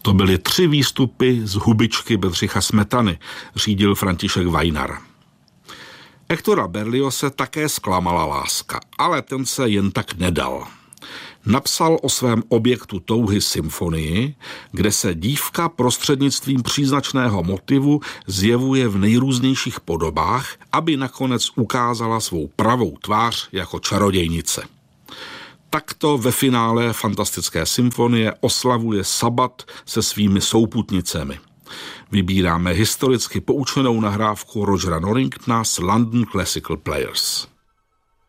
To byly 3 výstupy z hubičky Bedřicha Smetany, řídil František Vajnar. Hectora Berliose také zklamala láska, ale ten se jen tak nedal. Napsal o svém objektu touhy symfonii, kde se dívka prostřednictvím příznačného motivu zjevuje v nejrůznějších podobách, aby nakonec ukázala svou pravou tvář jako čarodějnice. Takto ve finále fantastické symfonie oslavuje Sabat se svými souputnicemi. Vybíráme historicky poučenou nahrávku Rogera Norringtona z London Classical Players.